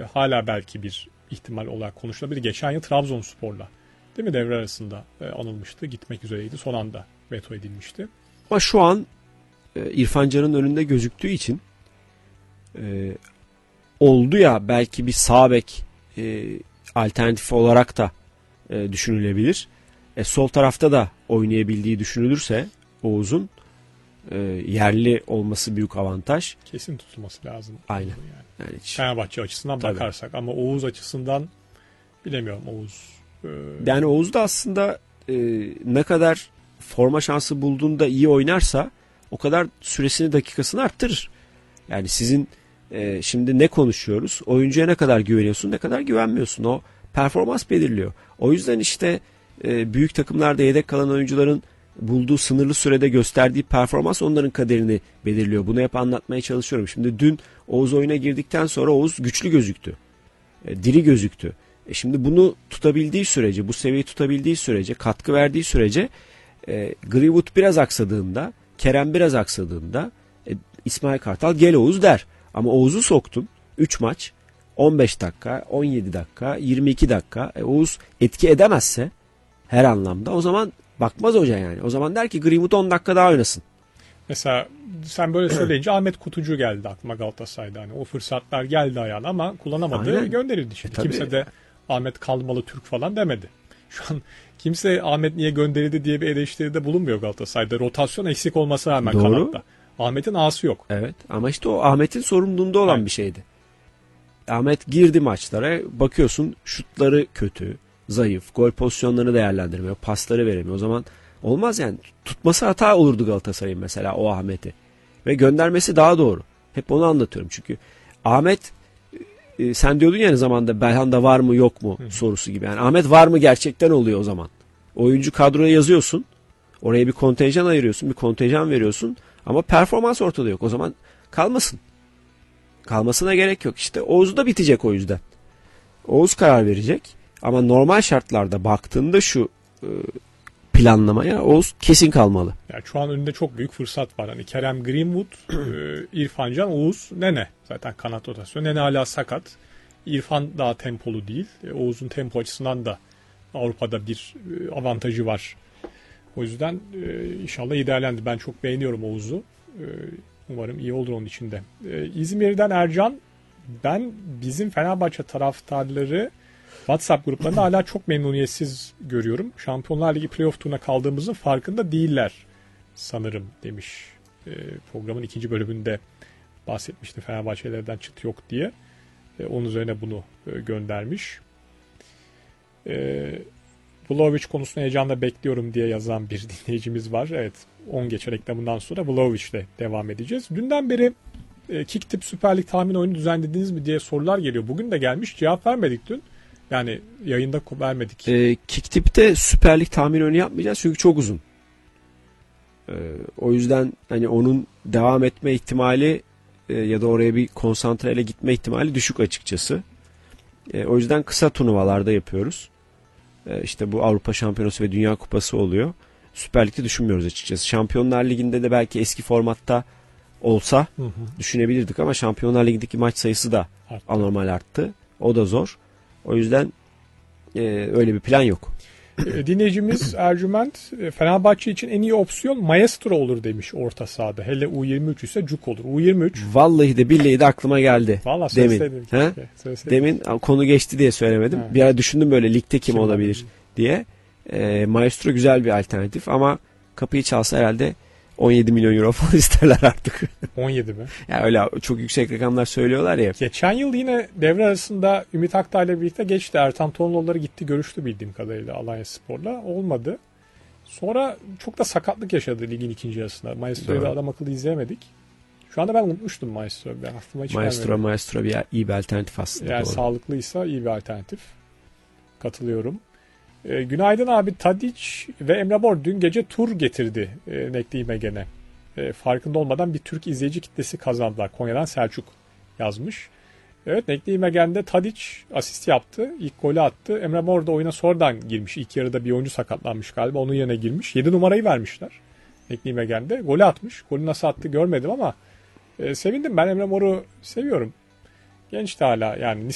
hala belki bir ihtimal olarak konuşulabilir. Geçen yıl Trabzonspor'la değil mi devre arasında anılmıştı. Gitmek üzereydi. Son anda veto edilmişti. Ama şu an İrfan Can'ın önünde gözüktüğü için oldu ya belki bir sağ bek alternatif olarak da düşünülebilir. Sol tarafta da oynayabildiği düşünülürse Oğuz'un yerli olması büyük avantaj. Kesin tutulması lazım. Aynen. Yani Fenerbahçe açısından tabii bakarsak ama Oğuz açısından bilemiyorum Oğuz. Yani Oğuz da aslında ne kadar forma şansı bulduğunda iyi oynarsa o kadar süresini dakikasını arttırır. Yani sizin şimdi ne konuşuyoruz? Oyuncuya ne kadar güveniyorsun, ne kadar güvenmiyorsun. O performans belirliyor. O yüzden işte büyük takımlarda yedek kalan oyuncuların bulduğu sınırlı sürede gösterdiği performans onların kaderini belirliyor. Bunu hep anlatmaya çalışıyorum. Şimdi dün Oğuz oyuna girdikten sonra Oğuz güçlü gözüktü. Diri gözüktü. Şimdi bunu tutabildiği sürece, bu seviyeyi tutabildiği sürece, katkı verdiği sürece Greenwood biraz aksadığında, Kerem biraz aksadığında İsmail Kartal gel Oğuz der. Ama Oğuz'u soktun 3 maç 15 dakika, 17 dakika, 22 dakika. Oğuz etki edemezse her anlamda o zaman bakmaz hoca yani. O zaman der ki Greenwood 10 dakika daha oynasın. Mesela sen böyle söyleyince Ahmet Kutucu geldi aklıma Galatasaray'da. Hani o fırsatlar geldi ayağına ama kullanamadı. Aynen. Gönderildi şimdi. Kimse de Ahmet kalmalı Türk falan demedi. Şu an kimse Ahmet niye gönderildi diye bir eleştiride bulunmuyor Galatasaray'da. Rotasyon eksik olmasına rağmen kanatta. Ahmet'in ağası yok. Evet ama işte o Ahmet'in sorumluluğunda olan bir şeydi. Ahmet girdi maçlara, bakıyorsun şutları kötü, zayıf, gol pozisyonlarını değerlendirmiyor, pasları veremiyor. O zaman olmaz yani. Tutması hata olurdu Galatasaray'ın mesela o Ahmet'i. Ve göndermesi daha doğru. Hep onu anlatıyorum çünkü Ahmet sen diyordun ya zamanda Belhanda var mı yok mu sorusu gibi. Yani Ahmet var mı gerçekten oluyor o zaman. Oyuncu kadroya yazıyorsun. Oraya bir kontenjan ayırıyorsun, bir kontenjan veriyorsun ama performans ortada yok. O zaman kalmasın. Kalmasına gerek yok. İşte Oğuz da bitecek o yüzden. Oğuz karar verecek. Ama normal şartlarda baktığında şu planlamaya Oğuz kesin kalmalı. Yani şu an önünde çok büyük fırsat var. Hani Kerem Greenwood, İrfan Can, Oğuz, Nene. Zaten kanat rotasyonu. Nene hala sakat. İrfan daha tempolu değil. Oğuz'un tempo açısından da Avrupa'da bir avantajı var. O yüzden inşallah iyi değerlendi. Ben çok beğeniyorum Oğuz'u. Umarım iyi olur onun içinde. İzmir'den Ercan, ben bizim Fenerbahçe taraftarları WhatsApp gruplarında hala çok memnuniyetsiz görüyorum. Şampiyonlar Ligi playoff turuna kaldığımızın farkında değiller sanırım demiş. Programın ikinci bölümünde bahsetmişti Fenerbahçelerden çıt yok diye. Onun üzerine bunu göndermiş. Vlahovic konusunu heyecanla bekliyorum diye yazan bir dinleyicimiz var. Evet, 10 geçe reklamından sonra Vlahovic'le devam edeceğiz. Dünden beri Kiktip Süper Lig tahmin oyunu düzenlediniz mi diye sorular geliyor. Bugün de gelmiş, cevap vermedik dün. Yani yayında vermedik. Kiktip'te Süper Lig tahmin oyunu yapmayacağız çünkü çok uzun. O yüzden hani onun devam etme ihtimali ya da oraya bir konsantreyle gitme ihtimali düşük açıkçası. O yüzden kısa turnuvalarda yapıyoruz. İşte bu Avrupa Şampiyonası ve Dünya Kupası oluyor. Süper Lig'de düşünmüyoruz açıkçası. Şampiyonlar Ligi'nde de belki eski formatta olsa düşünebilirdik ama Şampiyonlar Ligi'ndeki maç sayısı da anormal arttı. O da zor. O yüzden öyle bir plan yok. Dinleyicimiz Ercüment, Fenerbahçe için en iyi opsiyon Maestro olur demiş orta sahada. Hele U23 ise Cuk olur. U23. Vallahi de billahi de aklıma geldi. Vallahi demin. Demin konu geçti diye söylemedim. Bir ara düşündüm böyle ligde kim olabilir diye. Maestro güzel bir alternatif ama kapıyı çalsa herhalde 17 milyon euro falan isterler artık. 17 mi? Yani öyle çok yüksek rakamlar söylüyorlar ya. Geçen yıl yine devre arasında Ümit Aktağ ile birlikte geçti. Ertan Tonoğulları gitti görüştü bildiğim kadarıyla Alanyaspor'la. Olmadı. Sonra çok da sakatlık yaşadı ligin ikinci yarısında. Maestro'yu da adam akıllı izleyemedik. Şu anda ben unutmuştum Maestro'yu. Ben aklıma hiç gelmedi. Maestro iyi bir alternatif aslında. Yani sağlıklıysa iyi bir alternatif. Katılıyorum. Günaydın abi. Tadic ve Emre Mor dün gece tur getirdi Nekli'ime gene. Farkında olmadan bir Türk izleyici kitlesi kazandılar. Konya'dan Selçuk yazmış. Evet, Nekli'ime gende Tadic asist yaptı. İlk golü attı. Emre Mor da oyuna sonradan girmiş. İlk yarıda bir oyuncu sakatlanmış galiba. Onun yerine girmiş. 7 numarayı vermişler. Nekli'ime gende. Golü atmış. Golü nasıl attı görmedim ama sevindim. Ben Emre Mor'u seviyorum. Genç de hala yani